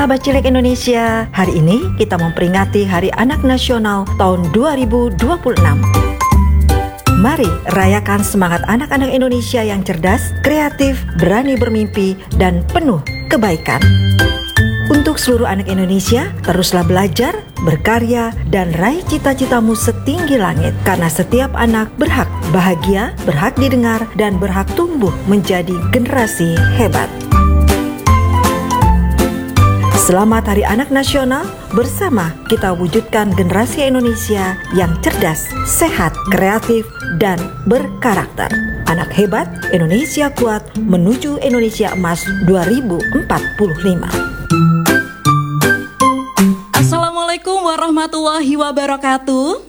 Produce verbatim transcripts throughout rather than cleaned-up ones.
sahabat cilik Indonesia, hari ini kita memperingati Hari Anak Nasional tahun dua ribu dua puluh enam. Mari rayakan semangat anak-anak Indonesia yang cerdas, kreatif, berani bermimpi, dan penuh kebaikan. Untuk seluruh anak Indonesia, teruslah belajar, berkarya, dan raih cita-citamu setinggi langit. Karena setiap anak berhak bahagia, berhak didengar, dan berhak tumbuh menjadi generasi hebat. Selamat Hari Anak Nasional, bersama kita wujudkan generasi Indonesia yang cerdas, sehat, kreatif, dan berkarakter. Anak hebat, Indonesia kuat, menuju Indonesia Emas dua ribu empat puluh lima. Assalamualaikum warahmatullahi wabarakatuh.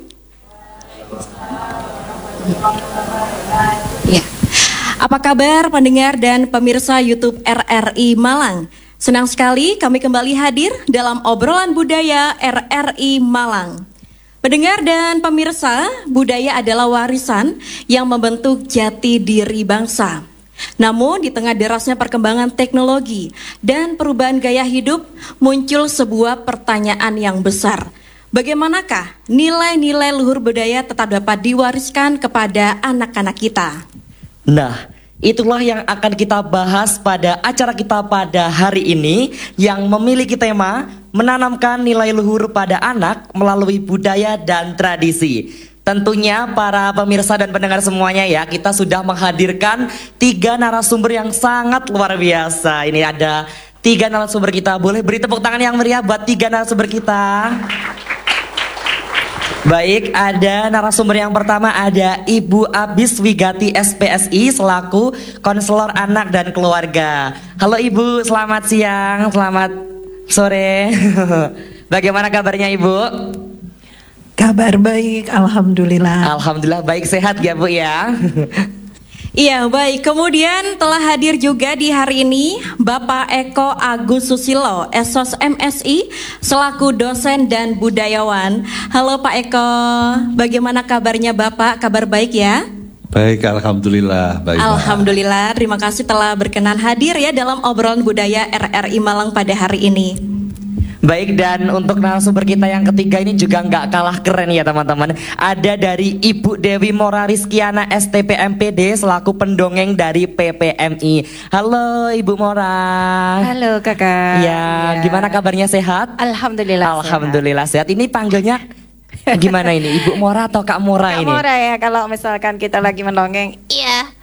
Ya. Apa kabar pendengar dan pemirsa YouTube R R I Malang? Senang sekali kami kembali hadir dalam obrolan budaya R R I Malang. Pendengar dan pemirsa, budaya adalah warisan yang membentuk jati diri bangsa. Namun di tengah derasnya perkembangan teknologi dan perubahan gaya hidup, muncul sebuah pertanyaan yang besar. Bagaimanakah nilai-nilai luhur budaya tetap dapat diwariskan kepada anak-anak kita? Nah, itulah yang akan kita bahas pada acara kita pada hari ini yang memiliki tema menanamkan nilai luhur pada anak melalui budaya dan tradisi. Tentunya para pemirsa dan pendengar semuanya ya, kita sudah menghadirkan tiga narasumber yang sangat luar biasa. Ini ada tiga narasumber kita, boleh beri tepuk tangan yang meriah buat tiga narasumber kita. Baik, ada narasumber yang pertama, ada Ibu Abis Wigati S P S I selaku konselor anak dan keluarga. Halo Ibu, selamat siang, selamat sore. Bagaimana kabarnya Ibu? Kabar baik, alhamdulillah. Alhamdulillah baik, sehat ya Bu ya. Iya baik, kemudian telah hadir juga di hari ini Bapak Eko Agus Susilo, S O S M S I, selaku dosen dan budayawan. Halo Pak Eko, bagaimana kabarnya Bapak? Kabar baik ya? Baik, alhamdulillah. Baik, alhamdulillah, terima kasih telah berkenan hadir ya dalam obrolan budaya R R I Malang pada hari ini. Baik, dan untuk narasumber kita yang ketiga ini juga nggak kalah keren ya teman-teman. Ada dari Ibu Dewi Mora Rizkiana S T P M P D selaku pendongeng dari P P M I. Halo Ibu Mora. Halo kakak. Ya, ya. Gimana kabarnya, sehat? Alhamdulillah. Alhamdulillah sehat. sehat. Ini panggilnya gimana ini? Ibu Mora atau Kak Mora Kak ini? Kak Mora ya, kalau misalkan kita lagi mendongeng. Iya.